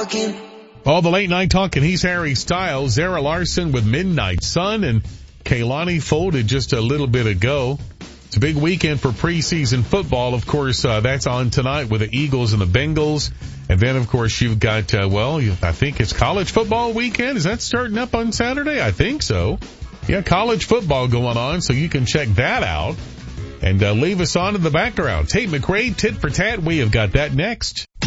Talking. Oh, the late night talking. He's Harry Styles, Zara Larson with Midnight Sun, and Kaylani folded just a little bit ago. It's a big weekend for preseason football. Of course, that's on tonight with the Eagles and the Bengals. And then, of course, you've got, I think it's college football weekend. Is that starting up on Saturday? I think so. Yeah, college football going on, so you can check that out. And leave us on in the background. Tate McRae, Tit for Tat. We have got that next.